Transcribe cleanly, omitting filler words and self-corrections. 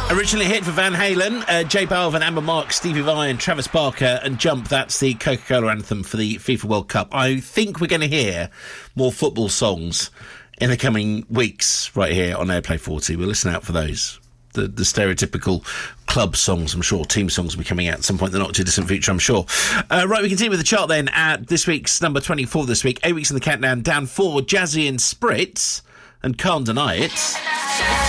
Originally a hit for Van Halen, J Balvin, Amber Marks, Stevie Vai and Travis Barker, and Jump. That's the Coca-Cola anthem for the FIFA World Cup. I think we're going to hear more football songs in the coming weeks right here on Airplay 40. We'll listen out for those. The stereotypical club songs, I'm sure. Team songs will be coming out at some point in the not too distant future, I'm sure. Right, we continue with the chart then at this week's number 24 this week. 8 weeks in the countdown, down 4, Jazzy and Spritz and Can't Deny It.